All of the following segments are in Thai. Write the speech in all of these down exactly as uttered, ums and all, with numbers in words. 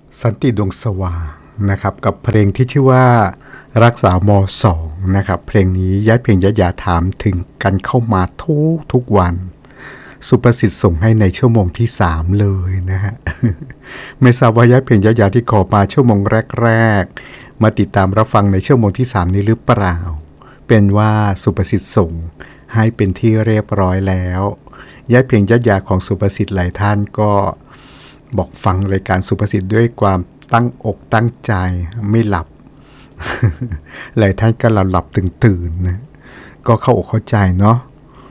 สันติดวงสว่างนะครับกับเพลงที่ชื่อว่ารักษามสองนะครับเพลงนี้ย้ายเพียงย้ายอย่าถามถึงกันเข้ามาทุกทุกวันสุประสิทธิ์ส่งให้ในชั่วโมงที่สามเลยนะฮะ ไม่ทราบว่าย้ายเพียงย้ายอย่าที่ขอมาชั่วโมงแรกๆมาติดตามรับฟังในชั่วโมงที่สามนี้หรือเปล่าเป็นว่าสุประสิทธิ์ส่งให้เป็นที่เรียบร้อยแล้วย้ายเพียงย้ายอย่าของสุประสิทธิ์หลายท่านก็บอกฟังรายการสุประสิทธิ์ด้วยความตั้งอกตั้งใจไม่หลับ หลายท่านก็หลับหลับตื่นตื่นนะก็เข้าอกเข้าใจเนาะ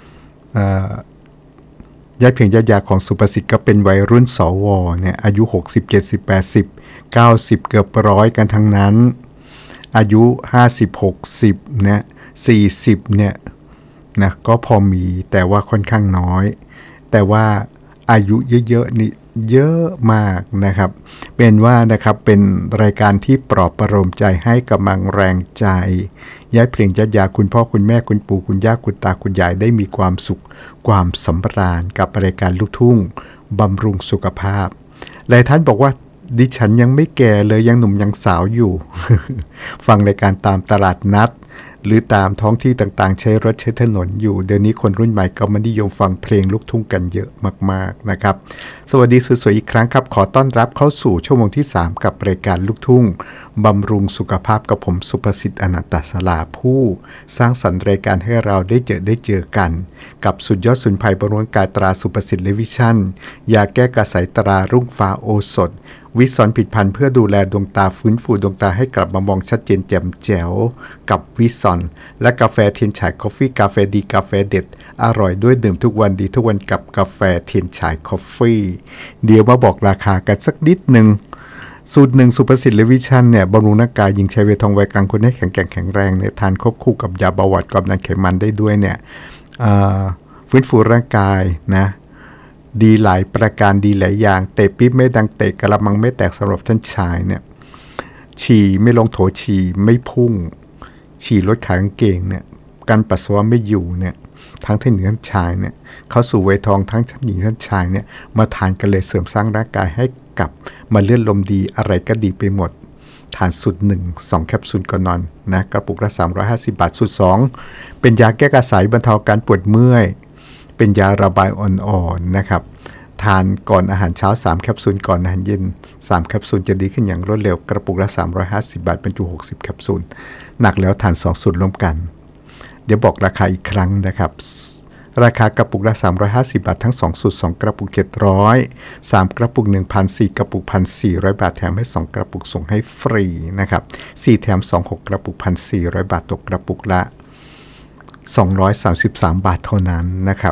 ย้ายเพียงย้ายยาของสุประสิทธิ์ก็เป็นวัยรุ่นสวเนี่ยอายุหกสิบ เจ็ดสิบ แปดสิบ เก้าสิบเกือบร้อยกันทั้งนั้นอายุห้าสิบ หกสิบเนี่ยสี่สิบเนี่ยนะก็พอมีแต่ว่าค่อนข้างน้อยแต่ว่าอายุเยอะๆนี่เยอะมากนะครับเป็นว่านะครับเป็นรายการที่ปลอบประโลมใจให้กำลังแรงใจย้ายเพลงย้ายยาคุณพ่อคุณแม่คุณปู่คุณย่าคุณตาคุณยายได้มีความสุขความสำราญกับรายการลูกทุ่งบำรุงสุขภาพหลายท่านบอกว่าดิฉันยังไม่แก่เลยยังหนุ่มยังสาวอยู่ ฟังรายการตามตลาดนัดหรือตามท้องที่ต่างๆใช้รถใช้ถนนอยู่เดี๋ยวนี้คนรุ่นใหม่ก็มานิยมฟังเพลงลูกทุ่งกันเยอะมากๆนะครับสวัสดีสวยๆอีกครั้งครับขอต้อนรับเข้าสู่ชั่วโมงที่สามกับรายการลูกทุ่งบำรุงสุขภาพกับผมสุประสิทธิ์อนันตศาลาผู้สร้างสรรค์รายการให้เราได้เจอได้เจอกันกับสุดยอดสุนไพรบำรุงกายตราสุประสิทธิ์เลวิชั่นยาแก้กระสายตรารุ่งฟ้าโอสถวิสอนผิดพันธุ์เพื่อดูแลดวงตาฟื้นฟูดวงตาให้กลับมามองชัดเจนแจ่มแจ๋วกับวิสอนและกาแฟเทียนฉายคอฟฟี่กาแฟดีกาแฟเด็ดอร่อยด้วยดื่มทุกวันดีทุกวันกับกาแฟเทียนฉายคอฟฟี่เดี๋ยวมาบอกราคากันสักนิดหนึ่งสูตรหนึ่งสุประสิทธิ์เลวิชั่นเนี่ยบำรุงร่างกายยิงใช้เวทองไวกลางคนให้แข็งแกร่งแข็งแรงเนี่ยทานควบคู่กับยาเบาหวานกำลังไขมันได้ด้วยเนี่ยฟื้นฟูร่างกายนะดีหลายประการดีหลายอย่างเตะปิ๊บไม่ดังเตะกระมังไม่แตกสำหรับท่านชายเนี่ยฉี่ไม่ลงโถฉี่ไม่พุ่งฉี่ลดขากางเกงเนี่ยการปัสสาวะไม่อยู่เนี่ยทั้งท่านหญิงท่านชายเนี่ยเข้าสู่วัยทองทั้งท่านหญิงท่านชายเนี่ยมาทานกันเลยเสริมสร้างร่างกายให้กับมาเลื่อนลมดีอะไรก็ดีไปหมดทานสูตรหนึ่ง สองแคปซูลก่อนนอนนะกระปุกละสามร้อยห้าสิบบาทสูตรสองเป็นยาแก้กระสายบรรเทาการปวดเมื่อยเป็นยาระบายอ่อนๆนะครับทานก่อนอาหารเช้าสามแคปซูลก่อนอาหารเย็นสามแคปซูลจะดีขึ้นอย่างรวดเร็วกระปุกละสามร้อยห้าสิบบาทบรรจุหกสิบแคปซูลหนักแล้วทานสองสูตรร่วมกันเดี๋ยวบอกราคาอีกครั้งนะครับราคากระปุกละสามร้อยห้าสิบบาททั้งสองสูตรสองกระปุกเจ็ดร้อย สามกระปุก หนึ่งพัน สี่กระปุก หนึ่งพันสี่ร้อย บาทแถมให้สองกระปุกส่งให้ฟรีนะครับสี่แถมสอง หกกระปุก หนึ่งพันสี่ร้อย บาทตกกระปุกละสองร้อยสามสิบสามบาทเท่านั้นนะครับ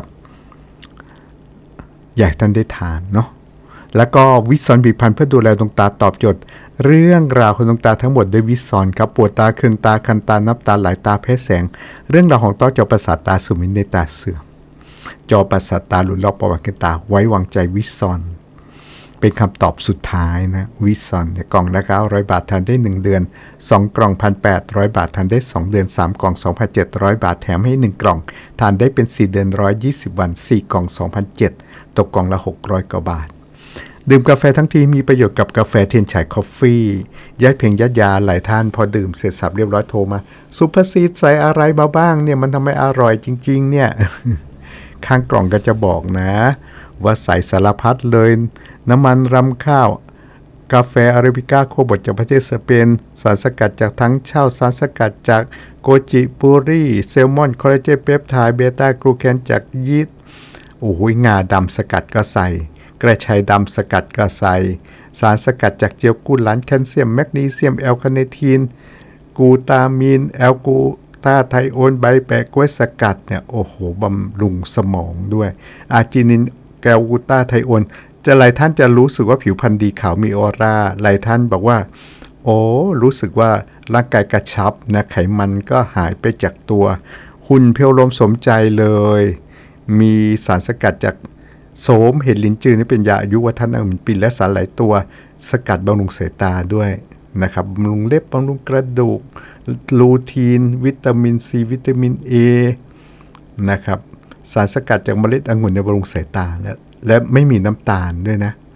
อยากท่านได้ทานเนาะแล้วก็วิซอนบีพันเพื่อดูแลดวงตาตอบโจทย์เรื่องราวของดวงตาทั้งหมดด้วยวิซอนครับปวดตาเคืองตาคันตานับตาไหลตาแพ้แสงเรื่องราวของต้อจอประสาทตาสูมินในตาเสื่อมจอประสาทตาหลุดลอกประวัติตาไว้วางใจวิซอนเป็นคำตอบสุดท้ายนะวิซอนเนี่ยกล่องละเก้าร้อยบาททานได้หนึ่งเดือนสองกล่อง หนึ่งพันแปดร้อย บาททานได้สองเดือนสามกล่อง สองพันเจ็ดร้อย บาทแถมให้หนึ่งกล่องทานได้เป็นสี่เดือนหนึ่งร้อยยี่สิบวันสี่กล่อง สองพันเจ็ดร้อยตกกล่องละหกร้อยกว่าบาทดื่มกาแฟทั้งทีมีประโยชน์กับกาแฟเทียนฉายคอฟฟี่ย้ายเพียงยัดยาหลายท่านพอดื่มเสร็จสับเรียบร้อยโทรมาสุภาษิตใส่อะไรมาบ้างเนี่ยมันทำไมอร่อยจริงๆเนี่ย ข้างกล่องก็จะบอกนะว่าใส่สารพัดเลยน้ำมันรำข้าวกาแฟอาราบิก้าคั่วบดจากประเทศสเปนสารสกัดจากทั้งเช่าสารสกัดจากโกจิบูรี่เซลมอนคอลลาเจนเปปไทด์เบต้ากลูแคนจากยีสต์โอ้โหงาดำสกัดก็ใส่กระชายดำสกัดก็ใส่สารสกัดจากเจลกูหลานแคลเซียมแมกนีเซียมแอลคาเนทีนกูตามีนแอลกูตาไทโอนใบแปะกล้วยสกัดเนี่ยโอ้โหบำรุงสมองด้วยอาร์จินินแกลกูตาไทโอนจะหลายท่านจะรู้สึกว่าผิวพรรณดีขาวมีออร่าหลายท่านบอกว่าโอ้รู้สึกว่าร่างกายกระชับนะไขมันก็หายไปจากตัวหุ่นเพียวลมสมใจเลยมีสารสกัดจากโสมเห็ดลิ้นจือนี่เป็นยาอายุวัฒนะหมื่นปีและสารหลายตัวสกัดบำรุงสายตาด้วยนะครับบำรุงเล็บบำรุงกระดูกลูทีนวิตามินซีวิตามินเอนะครับสารสกัดจากเมล็ดองุ่นในบำรุงสายตาและและไม่มีน้ำตาลด้วยนะ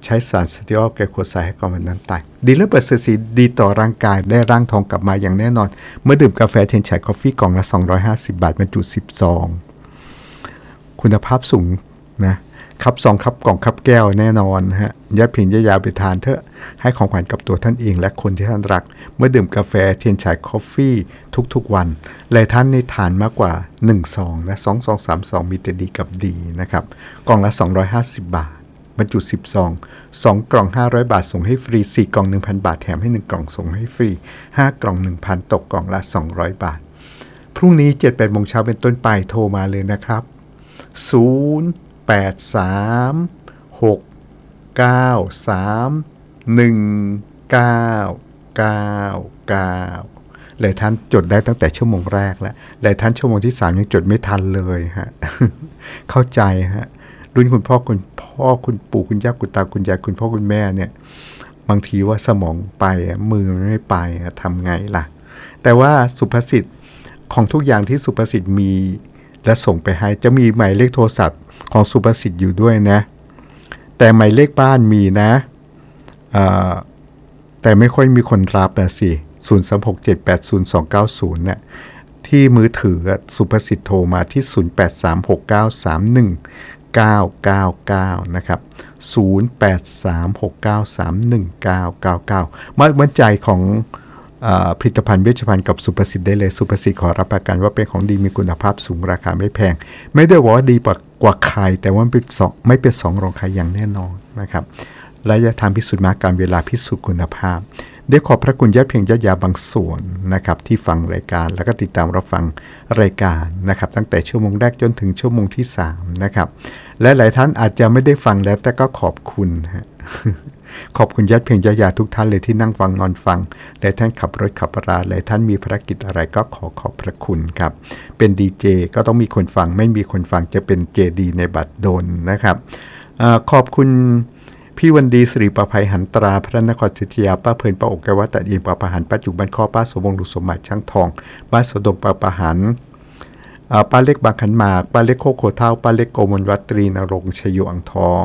ใช้สารสเตียรอยด์ไกลโคไซด์ให้ก่อนวันนั้นตายดีและประสิทธิ์ดีต่อร่างกายได้ร่างทองกลับมาอย่างแน่นอนเมื่อดื่มกาแฟเทียนไฉกาแฟกล่องละสองร้อยห้าสิบบาทบรรจุสิบซองคุณภาพสูงนะครับซองครับกล่องครับแก้วแน่นอนฮะยัดเพียงยาวๆไปทานเถอะให้ของขวัญกับตัวท่านเองและคนที่ท่านรักเมื่อดื่มกาแฟเทียนไฉกาแฟทุกๆวันหลายท่านในทานมากกว่าหนึ่งซองนะสอง สอง สามซองมีแต่ดีกับดีนะครับกล่องละสองร้อยห้าสิบบาทบรรจุสิบซองสองกล่องห้าร้อยบาทส่งให้ฟรีสี่กล่อง หนึ่งพัน บาทแถมให้หนึ่งกล่องส่งให้ฟรีห้ากล่อง หนึ่งพัน ตกกล่องละสองร้อยบาทพรุ่งนี้ เจ็ด แปด โมงเช้าเป็นต้นไปโทรมาเลยนะครับศูนย์ แปด สาม หก เก้า สาม หนึ่ง เก้า เก้า เก้าหลายท่านจดได้ตั้งแต่ชั่วโมงแรกแล้วหลายท่านชั่วโมงที่สามยังจดไม่ทันเลยฮะ เข้าใจฮะรุ่นคุณพ่อคุณพ่อคุณปู่คุณย่าคุณตาคุณยายคุณพ่อคุณแม่เนี่ยบางทีว่าสมองไปมือไม่ไปทำไงล่ะแต่ว่าสุภาษิตของทุกอย่างที่สุภาษิตมีและส่งไปให้จะมีหมายเลขโทรศัพท์ของสุภาษิตอยู่ด้วยนะแต่หมายเลขบ้านมีนะแต่ไม่ค่อยมีคนรับนะสิศูนย์ สาม หก เจ็ด แปด ศูนย์ สอง เก้า ศูนย์เนี่ยที่มือถือสุภาษิตโทรมาที่ศูนย์ แปด สาม หก เก้า สาม หนึ่ง เก้า เก้า เก้านะครับศูนย์ แปด สาม หก เก้า สาม หนึ่ง เก้า เก้า เก้ามั่นใจของผลิตภัณฑ์เวชภัณฑ์กับสุภาษิตได้เลยสุภาษิตขอรับประกันว่าเป็นของดีมีคุณภาพสูงราคาไม่แพงไม่ได้บอกว่าดีกว่าใครแต่ว่าเป็นสองไม่เป็นสองรองใครอย่างแน่นอนนะครับระยะทางพิสูจน์มาการเวลาพิสูจน์คุณภาพได้ขอบพระคุณญาติเพียงญาติยาบางส่วนนะครับที่ฟังรายการแล้วก็ติดตามรับฟังรายการนะครับตั้งแต่ชั่วโมงแรกจนถึงชั่วโมงที่สามนะครับและหลายท่านอาจจะไม่ได้ฟังแล้วแต่ก็ขอบคุณฮะ ขอบคุณญาติเพียงญาติยาทุกท่านเลยที่นั่งฟังนอนฟังหลายท่านขับรถขับราหลายท่านมีภารกิจอะไรก็ขอขอบพระคุณครับเป็นดีเจก็ต้องมีคนฟังไม่มีคนฟังจะเป็นเจดีในบัดดลนะครับอขอบคุณพี่วันดีสิริประภัยหันตราพระนครศรีอยุธยาป้าเพลินป้าอกแกวัตตะเอียงป้าประหันป้าจุกบ้านข้อป้าสมวงศ์ลุสมบัติช่างทองบ้านสดงป้าประหันป้าเล็กบางขันหมากป้าเล็กโคโคเท่าป้าเล็กโกมลวัตรีนรงค์ชโยอังทอง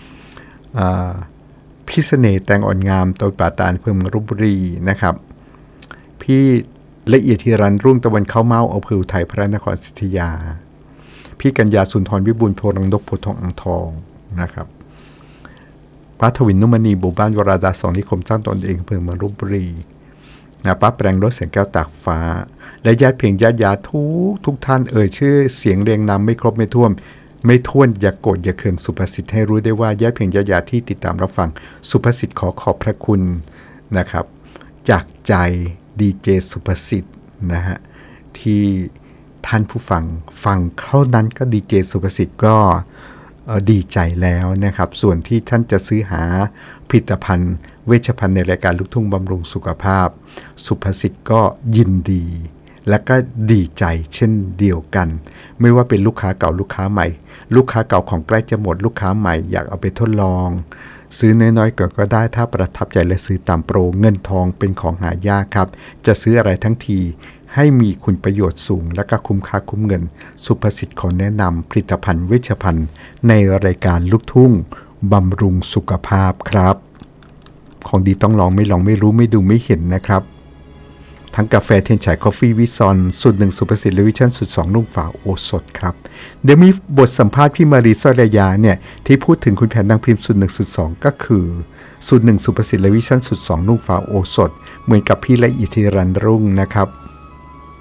พี่เสน่ห์แตงอ่อนงามตัวป่าตาลเพิ่มรุบุรีนะครับพี่ละเอียดทีรันรุ่งตะวันเข้าเมาเอาผือไทยพระนครศรีอยุธยาพี่กัญญาสุนทรวิบูลย์โพรังนกโพทองอังทองนะครับป้าทวินนุมณีบุบ้านวราดาสองนิคมสร้างตนเองเพิ่มรุบุรีนะป้าแปลงรถเสียงแก้วตากฟ้าและญาติเพียงญาติยาทุกทุกท่านเอ่ยชื่อเสียงเรียงนามไม่ครบไม่ถ้วนไม่ท้วนอย่ากโกรธอย่าเคืองสุภาษิตให้รู้ได้ว่าญาติเพียงญาติยาที่ติดตามรับฟังสุภาษิตขอขอบพระคุณนะครับจากใจดีเจสุภาษิตนะฮะที่ท่านผู้ฟังฟังเท่านั้นก็ดีเจสุภาษิตก็ดีใจแล้วนะครับส่วนที่ท่านจะซื้อหาผลิตภัณฑ์เวชภัณฑ์ในรายการลูกทุ่งบำรุงสุขภาพสุภาษิตก็ยินดีและก็ดีใจเช่นเดียวกันไม่ว่าเป็นลูกค้าเก่าลูกค้าใหม่ลูกค้าเก่าของใกล้จะหมดลูกค้าใหม่อยากเอาไปทดลองซื้อน้อยๆก่อนก็ได้ถ้าประทับใจและซื้อตามโปรเงินทองเป็นของหายากครับจะซื้ออะไรทั้งทีให้มีคุณประโยชน์สูงและก็คุ้มค่าคุ้มเงินสุภาษิตขอแนะนำผลิตภัณฑ์เวชภัณฑ์ในรายการลูกทุ่งบำรุงสุขภาพครับของดีต้องลองไม่ลองไม่รู้ไม่ดูไม่เห็นนะครับทั้งกาแฟเทียนไฉกาแฟวิซอนสูตรหนึ่งสุภาษิตและวิชั่นสูตรสองนุ่งฝาโอสถครับเดี๋ยวมีบทสัมภาษณ์พี่มารีสรยาเนี่ยที่พูดถึงคุณแผนนางพิมพ์สูตรหนึ่งสูตรสองก็คือสูตรหนึ่งสุภาษิตและวิชั่นสูตรสองนุ่งฝาโอสถเหมือนกับพี่ละเอียดทีรันรุ่งนะครับ